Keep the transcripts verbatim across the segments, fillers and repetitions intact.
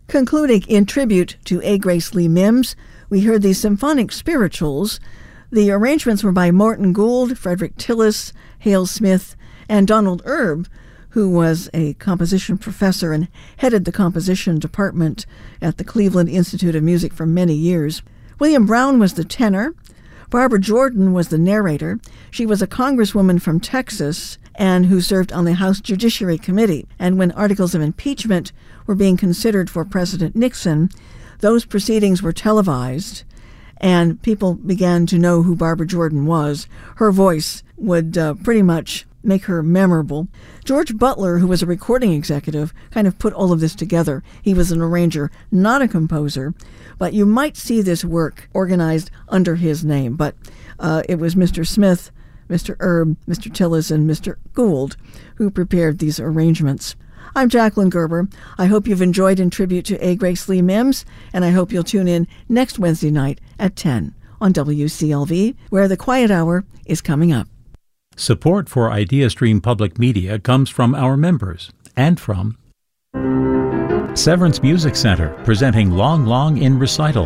Concluding in tribute to A. Grace Lee Mims, we heard the Symphonic Spirituals. The arrangements were by Morton Gould, Frederick Tillis, Hale Smith, and Donald Erb, who was a composition professor and headed the composition department at the Cleveland Institute of Music for many years. William Brown was the tenor. Barbara Jordan was the narrator. She was a congresswoman from Texas and who served on the House Judiciary Committee. And when articles of impeachment were being considered for President Nixon, those proceedings were televised, and people began to know who Barbara Jordan was. Her voice would uh, pretty much make her memorable. George Butler, who was a recording executive, kind of put all of this together. He was an arranger, not a composer, but you might see this work organized under his name. But uh, it was Mister Smith, Mister Erb, Mister Tillis, and Mister Gould who prepared these arrangements. I'm Jacqueline Gerber. I hope you've enjoyed In Tribute to A. Grace Lee Mims, and I hope you'll tune in next Wednesday night at ten on W C L V, where the Quiet Hour is coming up. Support for IdeaStream Public Media comes from our members and from Severance Music Center, presenting Long Long in Recital.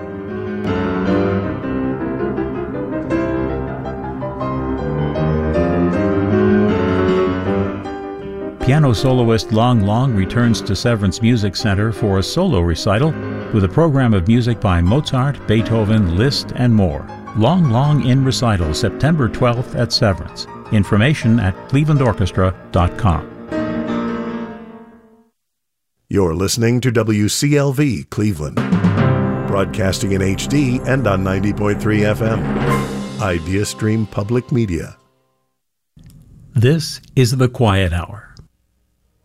Piano soloist Long Long returns to Severance Music Center for a solo recital with a program of music by Mozart, Beethoven, Liszt, and more. Long Long in Recital, September twelfth at Severance. Information at cleveland orchestra dot com. You're listening to W C L V Cleveland, broadcasting in H D and on ninety point three F M. IdeaStream Public Media. This is The Quiet Hour.